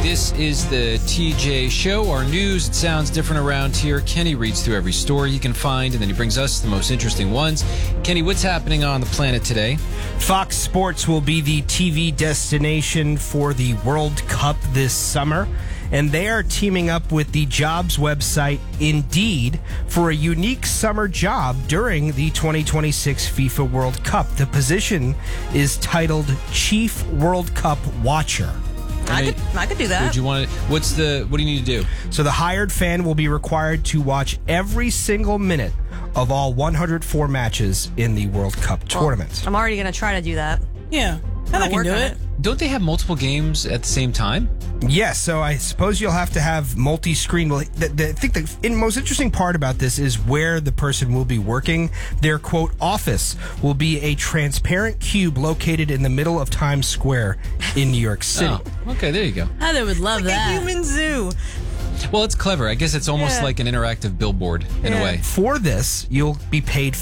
This is the TJ Show. Our news, it sounds different around here. Kenny reads through every story he can find, and then he brings us the most interesting ones. Kenny, what's happening on the planet today? Fox Sports will be the TV destination for the World Cup this summer, and they are teaming up with the jobs website Indeed for a unique summer job during the 2026 FIFA World Cup. The position is titled Chief World Cup Watcher. I could do that. Would you want to, what do you need to do? So the hired fan will be required to watch every single minute of all 104 matches in the World Cup tournament. I'm already going to try to do that. Yeah, I can do it. Don't they have multiple games at the same time? Yes, so I suppose you'll have to have multi-screen. Well, I think the most interesting part about this is where the person will be working. Their, quote, office will be a transparent cube located in the middle of Times Square in New York City. Oh, okay, there you go. Heather would love Like that. a human zoo. Well, it's clever. I guess it's almost like an interactive billboard in a way. For this, you'll be paid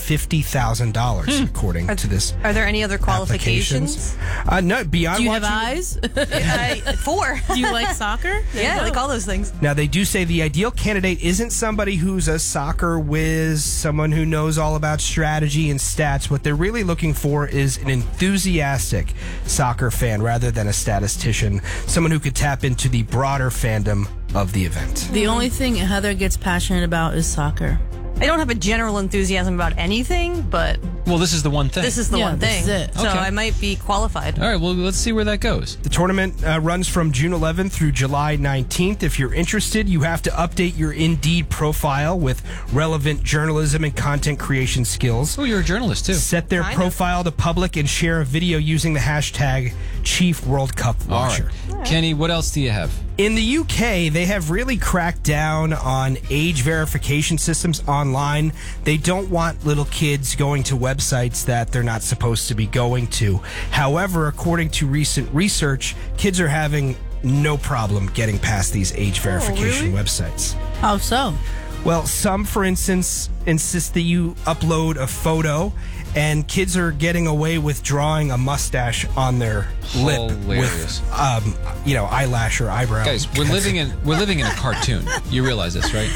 $50,000, according to this. Are there any other qualifications? No, beyond Do you have watching- eyes? 4. Do you like soccer? Yeah, like all those things. Now, they do say the ideal candidate isn't somebody who's a soccer whiz, someone who knows all about strategy and stats. What they're really looking for is an enthusiastic soccer fan rather than a statistician, someone who could tap into the broader fandom of the event. The only thing Heather gets passionate about is soccer. I don't have a general enthusiasm about anything, but Well, this is the one thing. this is the one this thing. is it. So Okay. I might be qualified. All right, well, let's see where that goes. The tournament runs from June 11th through July 19th. If you're interested, you have to update your Indeed profile with relevant journalism and content creation skills. Oh, you're a journalist, too. Set their Kind of. profile to public and share a video using the hashtag Chief World Cup All Watcher. right. Kenny, what else do you have? In the UK, they have really cracked down on age verification systems online. They don't want little kids going to websites that they're not supposed to be going to. However, according to recent research, kids are having no problem getting past these age verification websites. How so? Well, some, for instance, insist that you upload a photo, and kids are getting away with drawing a mustache on their lip Hilarious. with, eyelash or eyebrow. Guys, we're living in a cartoon. You realize this, right?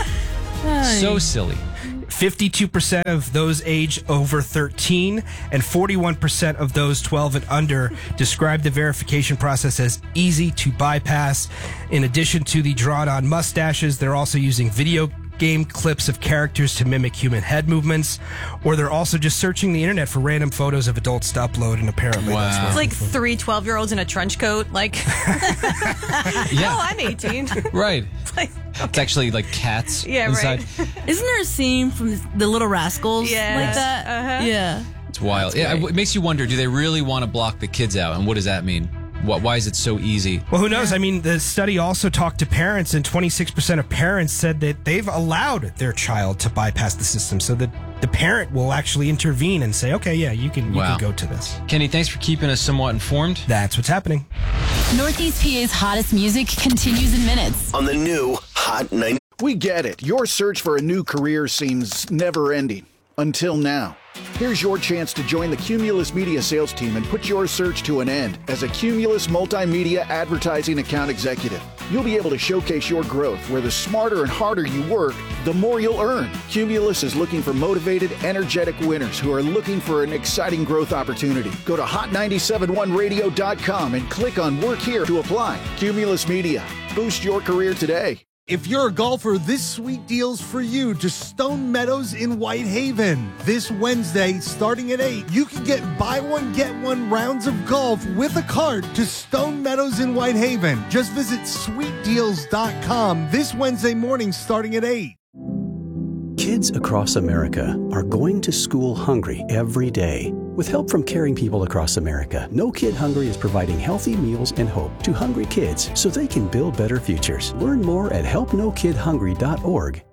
So silly. 52% of those age over 13 and 41% of those 12 and under describe the verification process as easy to bypass. In addition to the drawn-on mustaches, they're also using video game clips of characters to mimic human head movements, or they're also just searching the internet for random photos of adults to upload, and apparently Wow. that's It's what like 3 12-year-olds in a trench coat. Like, Yeah. oh, I'm 18. Right. Like, It's actually like cats Yeah, inside. right. Isn't there a scene from The Little Rascals Yes. like that? Uh-huh. Yeah. It's wild. Yeah, it makes you wonder, do they really want to block the kids out? And what does that mean? Why is it so easy? Well, who knows? I mean, the study also talked to parents, and 26% of parents said that they've allowed their child to bypass the system, so that the parent will actually intervene and say, okay, yeah, you can go to this. Kenny, thanks for keeping us somewhat informed. That's what's happening. Northeast PA's hottest music continues in minutes. On the new Hot 90. We get it. Your search for a new career seems never-ending. Until now. Here's your chance to join the Cumulus Media sales team and put your search to an end as a Cumulus Multimedia Advertising Account Executive. You'll be able to showcase your growth where the smarter and harder you work, the more you'll earn. Cumulus is looking for motivated, energetic winners who are looking for an exciting growth opportunity. Go to hot971radio.com and click on Work Here to apply. Cumulus Media. Boost your career today. If you're a golfer, this sweet deal's for you to Stone Meadows in Whitehaven. This Wednesday, starting at 8, you can get buy one, get one rounds of golf with a cart to Stone Meadows in Whitehaven. Just visit sweetdeals.com this Wednesday morning starting at 8. Kids across America are going to school hungry every day. With help from caring people across America, No Kid Hungry is providing healthy meals and hope to hungry kids so they can build better futures. Learn more at helpnokidhungry.org.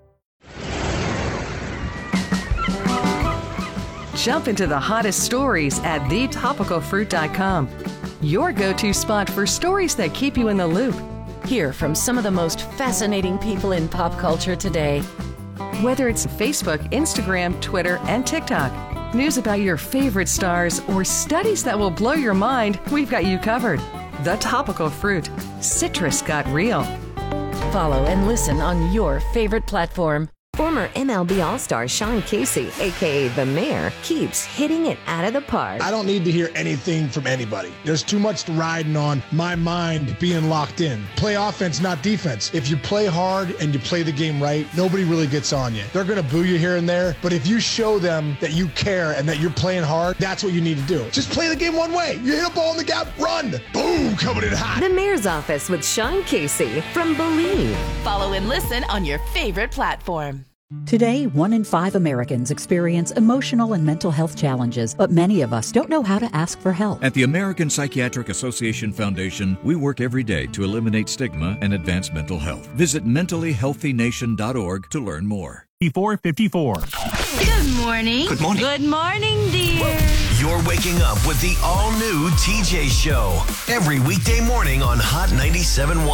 Jump into the hottest stories at thetopicalfruit.com. Your go-to spot for stories that keep you in the loop. Hear from some of the most fascinating people in pop culture today. Whether it's Facebook, Instagram, Twitter, and TikTok, news about your favorite stars, or studies that will blow your mind, we've got you covered. The Topical Fruit. Citrus got real. Follow and listen on your favorite platform. Former MLB All-Star Sean Casey, a.k.a. The Mayor, keeps hitting it out of the park. I don't need to hear anything from anybody. There's too much riding on my mind being locked in. Play offense, not defense. If you play hard and you play the game right, nobody really gets on you. They're going to boo you here and there, but if you show them that you care and that you're playing hard, that's what you need to do. Just play the game one way. You hit a ball in the gap, run. Boom, coming in hot. The Mayor's Office with Sean Casey from Believe. Follow and listen on your favorite platform. Today, 1 in 5 Americans experience emotional and mental health challenges, but many of us don't know how to ask for help. At the American Psychiatric Association Foundation, we work every day to eliminate stigma and advance mental health. Visit mentallyhealthynation.org to learn more. 5454. Good morning. Good morning. Good morning, dear. You're waking up with the all-new TJ Show every weekday morning on Hot 97.1.